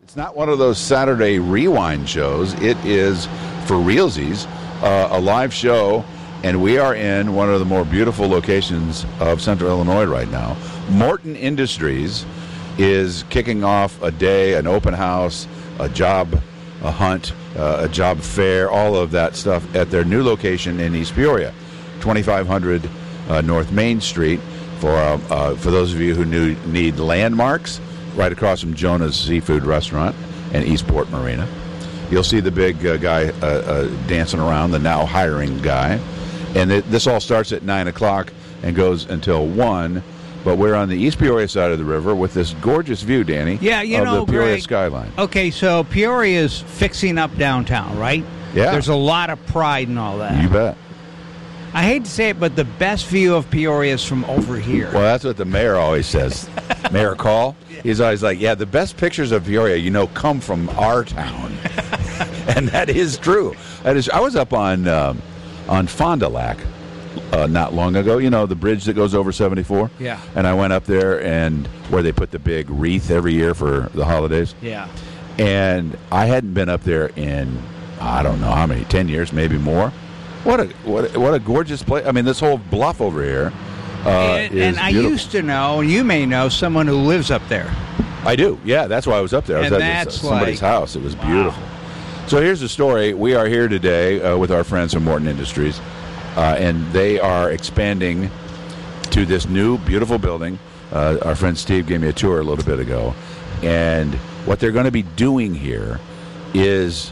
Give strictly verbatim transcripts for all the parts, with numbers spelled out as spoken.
It's not one of those Saturday rewind shows. It is, for realsies, uh, a live show, and we are in one of the more beautiful locations of Central Illinois right now. Morton Industries is kicking off a day, an open house, a job, a hunt, uh, a job fair, all of that stuff at their new location in East Peoria, twenty-five hundred uh, North Main Street. For uh, uh, for those of you who knew, need landmarks, right across from Jonah's Seafood Restaurant and Eastport Marina. You'll see the big uh, guy uh, uh, dancing around, the now hiring guy. And it, this all starts at nine o'clock and goes until one. But we're on the East Peoria side of the river with this gorgeous view, Danny, yeah, you of know, the Peoria Greg, skyline. Okay, so Peoria is fixing up downtown, right? Yeah. There's a lot of pride and all that. You bet. I hate to say it, but the best view of Peoria is from over here. Well, that's what the mayor always says. Mayor Call. He's always like, yeah, the best pictures of Peoria, you know, come from our town. And that is true. That is. I was up on um, on Fond du Lac uh, not long ago. You know, the bridge that goes over seventy-four? Yeah. And I went up there, and where they put the big wreath every year for the holidays. Yeah. And I hadn't been up there in, I don't know how many, ten years, maybe more. What a what a, what a gorgeous place. I mean, this whole bluff over here uh, and, is and I beautiful. used to know, you may know, someone who lives up there. I do. Yeah, that's why I was up there. I was And at that's this, somebody's like, house. It was wow. beautiful. So here's the story. We are here today uh, with our friends from Morton Industries, uh, and they are expanding to this new, beautiful building. Uh, our friend Steve gave me a tour a little bit ago, and what they're going to be doing here is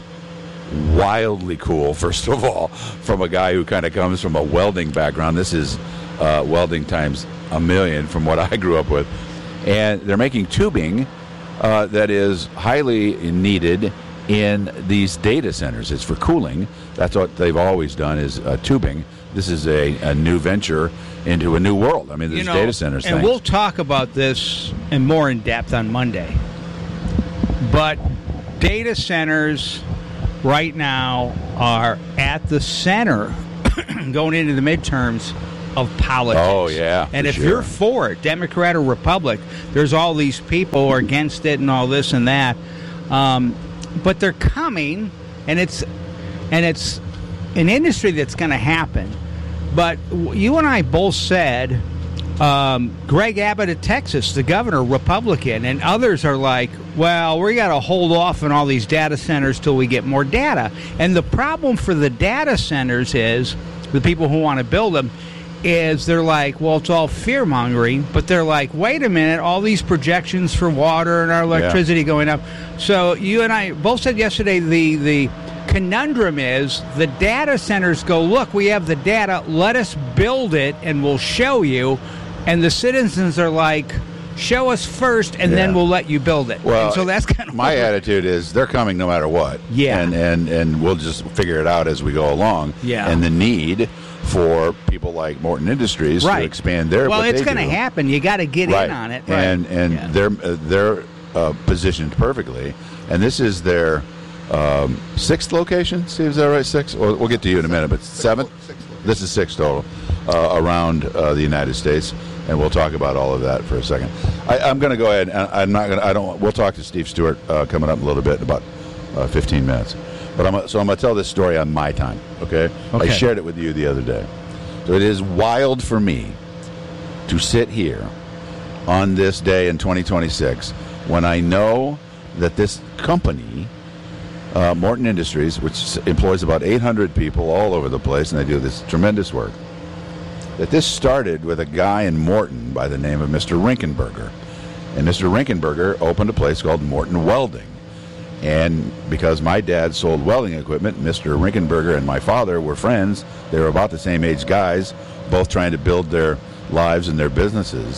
wildly cool, first of all, from a guy who kind of comes from a welding background. This is uh, welding times a million from what I grew up with. And they're making tubing uh, that is highly needed in these data centers. It's for cooling. That's what they've always done, is uh, tubing. This is a, a new venture into a new world. I mean, there's You know, data centers. And things. we'll talk about this in more in depth on Monday. But data centers right now are at the center, going into the midterms, of politics. Oh, yeah, And for if sure. you're for it, Democrat or Republic, there's all these people who are against it and all this and that. Um, but they're coming, and it's and it's an industry that's going to happen. But you and I both said, um, Greg Abbott of Texas, the governor, Republican, and others are like, well, we got to hold off on all these data centers till we get more data. And the problem for the data centers is, the people who want to build them, is they're like, well, it's all fear-mongering, but they're like, wait a minute, all these projections for water and our electricity yeah. going up. So you and I both said yesterday the the conundrum is the data centers go, look, we have the data, let us build it and we'll show you. And the citizens are like, show us first and yeah. then we'll let you build it. Well, and so that's kind of my attitude is they're coming no matter what. Yeah. And, and, and we'll just figure it out as we go along. Yeah. And the need for people like Morton Industries right. to expand their well, what it's going to happen. You got to get right. in on it. Right. And and yeah. they're uh, they're uh, positioned perfectly. And this is their um, sixth location. Steve, is that right? Six. We'll, we'll get to you in a minute. But seventh. This is six total uh, around uh, the United States, and we'll talk about all of that for a second. I, I'm going to go ahead. And I'm not going. to I don't. We'll talk to Steve Stewart uh, coming up in a little bit in about uh, fifteen minutes. But I'm so I'm going to tell this story on my time. Okay? okay. I shared it with you the other day. So it is wild for me to sit here on this day in twenty twenty-six when I know that this company, uh, Morton Industries, which employs about eight hundred people all over the place, and they do this tremendous work, that this started with a guy in Morton by the name of Mister Rinkenberger. And Mister Rinkenberger opened a place called Morton Welding. And because my dad sold welding equipment, Mister Rinkenberger and my father were friends. They were about the same age guys, both trying to build their lives and their businesses.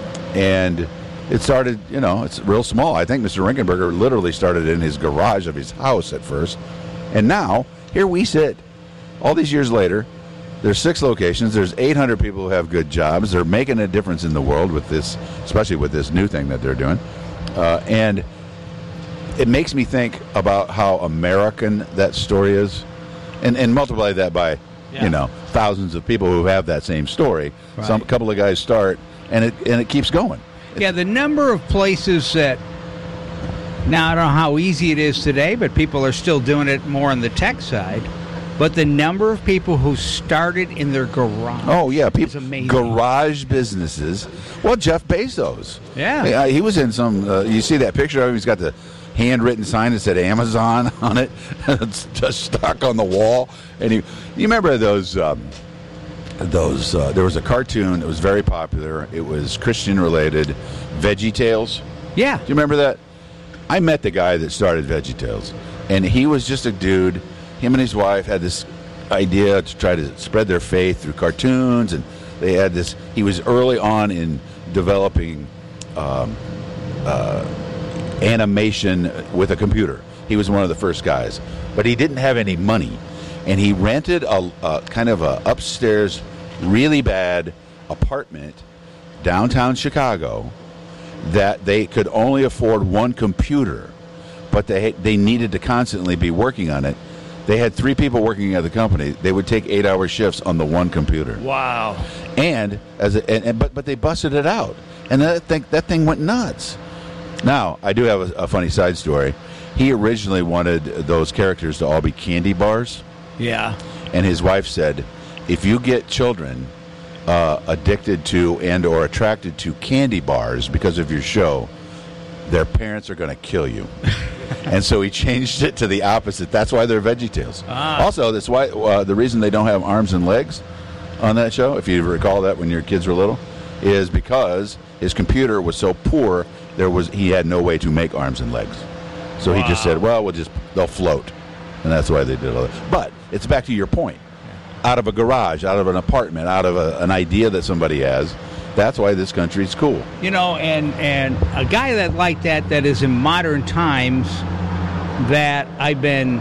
And it started, you know, it's real small. I think Mister Rinkenberger literally started in his garage of his house at first. And now, here we sit, all these years later. There's six locations. There's eight hundred people who have good jobs. They're making a difference in the world with this, especially with this new thing that they're doing. Uh, and it makes me think about how American that story is, and, and multiply that by, yeah. you know, thousands of people who have that same story. Right. Some couple of guys start, and it and it keeps going. Yeah, the number of places that Now, I don't know how easy it is today, but people are still doing it more on the tech side. But the number of people who started in their garage. Oh, yeah. is People, amazing. garage businesses. Well, Jeff Bezos. Yeah. He, he was in some, uh, you see that picture of him? He's got the handwritten sign that said Amazon on it. It's just stuck on the wall. And he, you remember those, um, those, uh, there was a cartoon that was very popular. It was Christian related, Veggie Tales. Yeah. Do you remember that? I met the guy that started Veggie Tales. And he was just a dude. Him and his wife had this idea to try to spread their faith through cartoons, and they had this. He was early on in developing um, uh, animation with a computer. He was one of the first guys, but he didn't have any money, and he rented a, a kind of a upstairs, really bad apartment downtown Chicago that they could only afford one computer, but they they needed to constantly be working on it. They had three people working at the company. They would take eight-hour shifts on the one computer. Wow. And as a, and, and but but they busted it out, and that thing that thing went nuts. Now I do have a, a funny side story. He originally wanted those characters to all be candy bars. Yeah. And his wife said, if you get children uh, addicted to and or attracted to candy bars because of your show, their parents are going to kill you. And so he changed it to the opposite. That's why they're VeggieTales. Ah. Also, that's why uh, the reason they don't have arms and legs on that show, if you recall that when your kids were little, is because his computer was so poor. There was he had no way to make arms and legs. So Wow. he just said, "Well, we'll just they'll float," and that's why they did all that. But it's back to your point. Out of a garage, out of an apartment, out of a, an idea that somebody has. That's why this country's cool. You know, and, and a guy that like that, that is in modern times, that I've been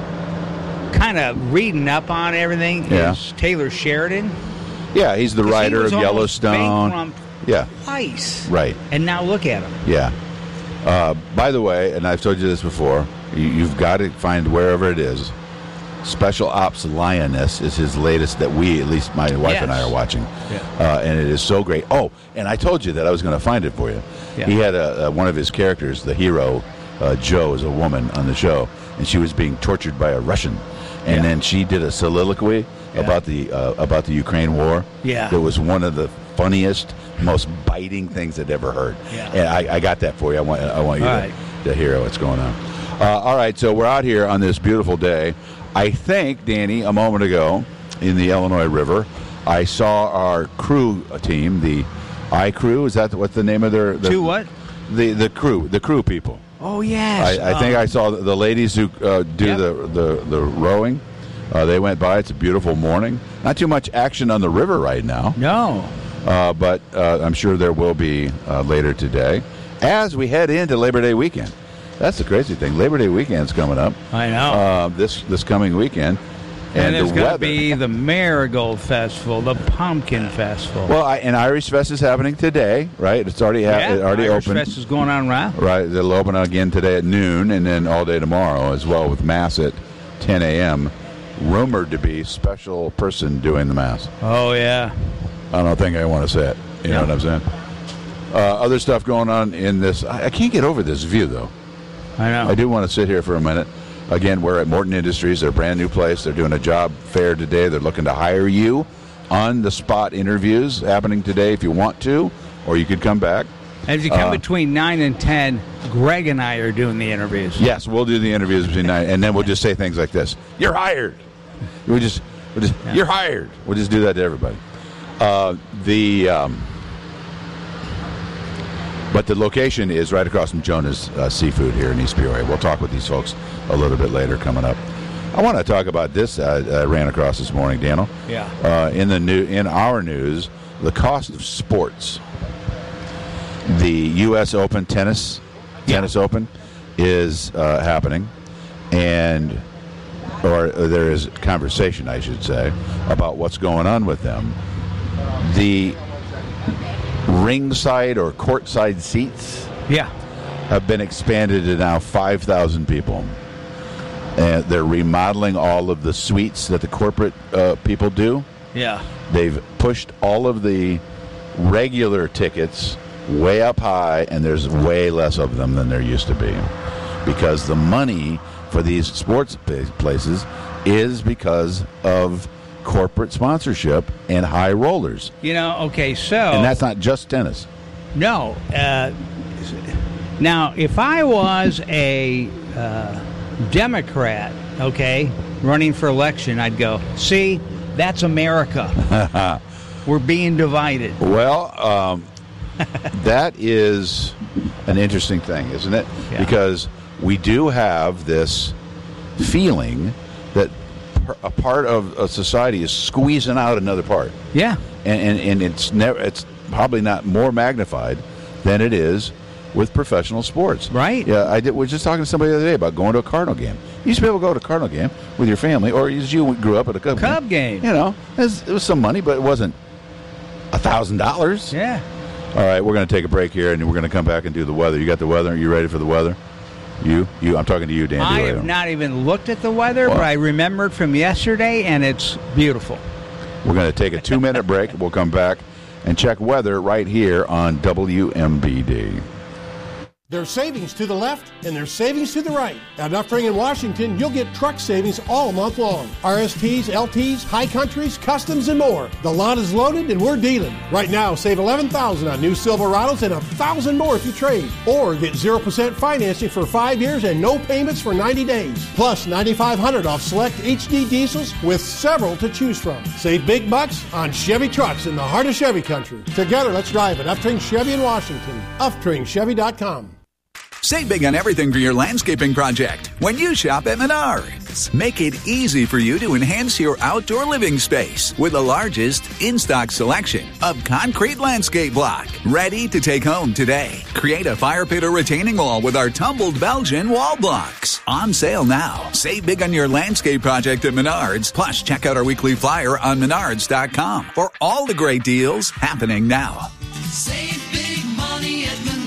kind of reading up on everything, Yeah. is Taylor Sheridan. Yeah, he's the 'Cause he writer was of almost Yellowstone. bankrupt Yeah, Twice. right. And now look at him. Yeah. Uh, by the way, and I've told you this before, you, you've got to find wherever it is. Special Ops Lioness is his latest that we, at least my wife Yes. and I, are watching. Yeah. Uh, and it is so great. Oh, and I told you that I was going to find it for you. Yeah. He had a, a, one of his characters, the hero, uh, Joe, is a woman on the show, and she was being tortured by a Russian. And Yeah. then she did a soliloquy Yeah. about the uh, about the Ukraine war. Yeah. That was one of the funniest, most biting things I'd ever heard. Yeah. And I, I got that for you. I want I want you All to, right. to hear what's going on. Uh, all right, so we're out here on this beautiful day. I think, Danny, a moment ago in the Illinois River, I saw our crew team, the I Crew. Is that what's the name of their? The, To what? The the crew, the crew people. Oh, yes. I, I think Um, I saw the, the ladies who uh, do Yep. the, the the rowing. Uh, they went by. It's a beautiful morning. Not too much action on the river right now, No. uh, but uh, I'm sure there will be uh, later today as we head into Labor Day weekend. That's the crazy thing. Labor Day weekend's coming up. I know. Uh, this this coming weekend, and, and, there's the going to weather. be the Marigold Festival, the Pumpkin Festival. Well, I, and Irish Fest is happening today, right? It's already ha- yeah, it already Irish opened. Fest is going on right. Right, they'll open again today at noon, and then all day tomorrow as well with mass at ten a.m. Rumored to be special person doing the mass. Oh, yeah. I don't think I want to say it. You know No. what I'm saying? Uh, other stuff going on in this. I, I can't get over this view though. I know. I do want to sit here for a minute. Again, we're at Morton Industries. They're a brand new place. They're doing a job fair today. They're looking to hire you. On the spot interviews happening today if you want to, or you could come back. As you come Uh, between nine and ten, Greg and I are doing the interviews. Yes, we'll do the interviews between nine, and then we'll just say things like this: "You're hired." We just, we just, Yeah. "You're hired." We'll just do that to everybody. Uh, the, um, but the location is right across from Jonah's uh, Seafood here in East Peoria. We'll talk with these folks a little bit later coming up. I want to talk about this. Uh, I ran across this morning, Daniel. Yeah. Uh, in the new, in our news, the cost of sports. The U S Open tennis, tennis Open, is uh, happening, and or there is conversation, I should say, about what's going on with them. The ringside or courtside seats Yeah. have been expanded to now five thousand people. And they're remodeling all of the suites that the corporate uh, people do. Yeah. They've pushed all of the regular tickets, way up high, and there's way less of them than there used to be. Because the money for these sports places is because of corporate sponsorship and high rollers. You know, okay, so... And that's not just tennis. No. Uh, now, if I was a uh, Democrat, okay, running for election, I'd go, see, that's America. We're being divided. Well, um, that is an interesting thing, isn't it? Yeah. Because we do have this feeling that a part of a society is squeezing out another part. Yeah. And and, and it's never it's probably not more magnified than it is with professional sports. Right. Yeah, I did, was just talking to somebody the other day about going to a Cardinal game. You used to be able to go to a Cardinal game with your family, or as you grew up at a Cub, Cub game. game. You know, it was, it was some money, but it wasn't a thousand dollars. Yeah. All right, we're going to take a break here, and we're going to come back and do the weather. You got the weather? Are you ready for the weather? You? You? I'm talking to you, Dan. I have not even looked at the weather, well, but I remembered from yesterday, and it's beautiful. We're going to take a two-minute break. We'll come back and check weather right here on W M B D. There's savings to the left and there's savings to the right. At Uftring in Washington, you'll get truck savings all month long. R S Ts, L Ts, high countries, customs, and more. The lot is loaded and we're dealing. Right now, save eleven thousand dollars on new Silverados and one thousand dollars more if you trade. Or get zero percent financing for five years and no payments for ninety days. Plus nine thousand five hundred dollars off select H D diesels with several to choose from. Save big bucks on Chevy trucks in the heart of Chevy country. Together, let's drive at Uftring Chevy in Washington. Uftring Chevy dot com. Save big on everything for your landscaping project when you shop at Menards. Make it easy for you to enhance your outdoor living space with the largest in-stock selection of concrete landscape block. Ready to take home today. Create a fire pit or retaining wall with our tumbled Belgian wall blocks. On sale now. Save big on your landscape project at Menards. Plus, check out our weekly flyer on menards dot com for all the great deals happening now. Save big money at Menards.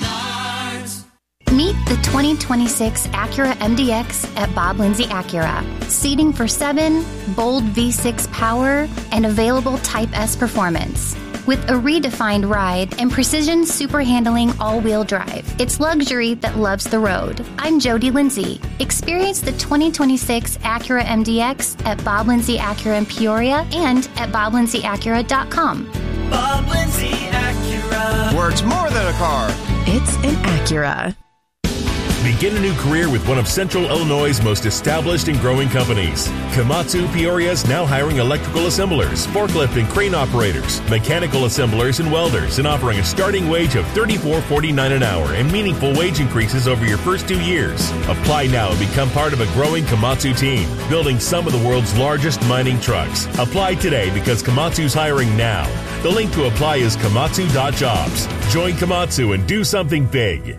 Meet the twenty twenty-six Acura M D X at Bob Lindsay Acura. Seating for seven, bold V six power, and available Type S performance. With a redefined ride and precision super handling all-wheel drive, it's luxury that loves the road. I'm Jody Lindsay. Experience the twenty twenty-six Acura M D X at Bob Lindsay Acura in Peoria and at bob lindsay acura dot com. Bob Lindsay Acura. Where it's more than a car. It's an Acura. Begin a new career with one of Central Illinois' most established and growing companies. Komatsu Peoria is now hiring electrical assemblers, forklift and crane operators, mechanical assemblers, and welders, and offering a starting wage of thirty-four forty-nine an hour and meaningful wage increases over your first two years. Apply now and become part of a growing Komatsu team, building some of the world's largest mining trucks. Apply today because Komatsu's hiring now. The link to apply is komatsu dot jobs. Join Komatsu and do something big.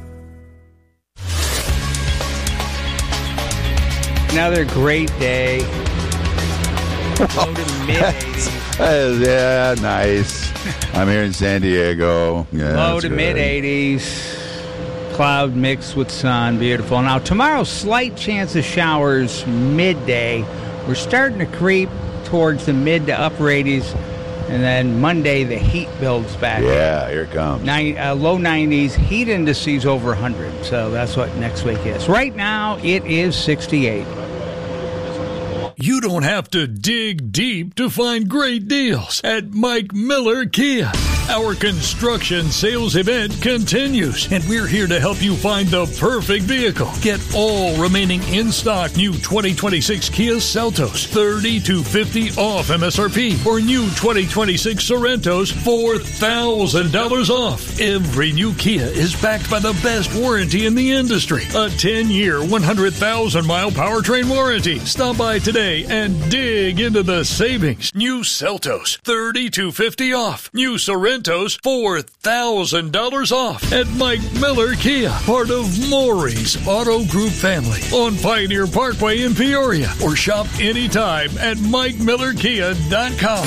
Another great day. Low to mid-eighties. Uh, yeah, nice. I'm here in San Diego. Yeah, Low to mid-eighties. Cloud mixed with sun. Beautiful. Now, tomorrow, slight chance of showers midday. We're starting to creep towards the mid to upper eighties. And then Monday, the heat builds back. Yeah, here it comes. Nine, uh, low nineties, heat indices over one hundred. So that's what next week is. Right now, it is sixty-eight. You don't have to dig deep to find great deals at Mike Miller Kia. Our construction sales event continues, and we're here to help you find the perfect vehicle. Get all remaining in-stock new twenty twenty-six Kia Seltos, thirty to fifty off M S R P, or new twenty twenty-six Sorrentos, four thousand dollars off. Every new Kia is backed by the best warranty in the industry, a ten-year, one hundred thousand mile powertrain warranty. Stop by today and dig into the savings. New Seltos, thirty to fifty off. New Sorrentos, four thousand dollars off at Mike Miller Kia, part of Maury's Auto Group family on Pioneer Parkway in Peoria, or shop anytime at mike miller kia dot com.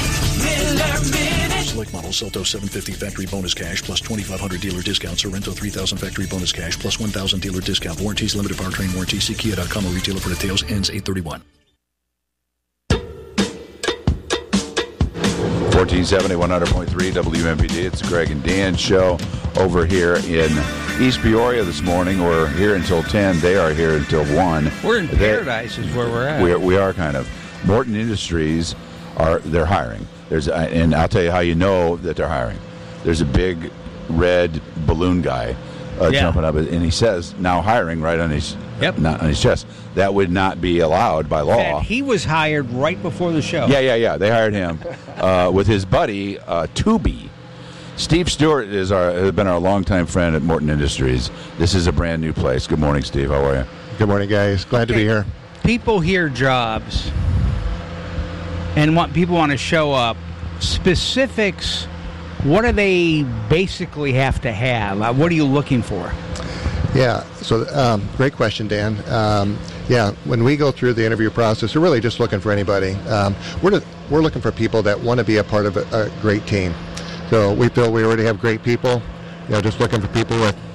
Select model Seltos seven fifty factory bonus cash plus twenty-five hundred dealer discount. Sorrento three thousand factory bonus cash plus one thousand dealer discount. Warranties limited powertrain warranty. See kia dot com or retailer for details. Ends eight thirty-one. fourteen seventy, one hundred point three W M P D. It's the Greg and Dan show over here in East Peoria this morning. We're here until ten. They are here until one. We're in They- paradise is where we're at. We are, we are kind of. Morton Industries are they're hiring. There's uh, and I'll tell you how you know that they're hiring. There's a big red balloon guy uh, Yeah. jumping up, and he says now hiring right on his Yep. not on his chest. That would not be allowed by law. In fact, he was hired right before the show. Yeah, yeah, yeah. They hired him uh, with his buddy uh, Tubi. Steve Stewart is our has been our longtime friend at Morton Industries. This is a brand new place. Good morning, Steve. How are you? Good morning, guys. Glad to be here. People hear jobs and want people want to show up. Specifics, what do they basically have to have? Uh, what are you looking for? Yeah, so um, great question, Dan. Um, yeah, when we go through the interview process, we're really just looking for anybody. Um, we're, to, we're looking for people that want to be a part of a, a great team. So we feel we already have great people. You know, just looking for people with